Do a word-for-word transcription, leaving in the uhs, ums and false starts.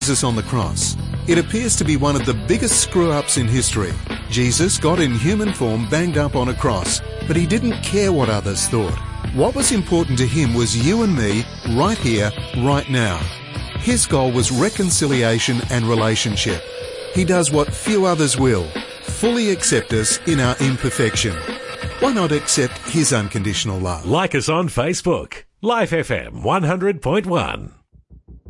Jesus on the cross. It appears to be one of the biggest screw-ups in history. Jesus got in human form banged up on a cross, but he didn't care what others thought. What was important to him was you and me, right here, right now. His goal was reconciliation and relationship. He does what few others will, fully accept us in our imperfection. Why not accept his unconditional love? Like us on Facebook. Life F M one hundred point one.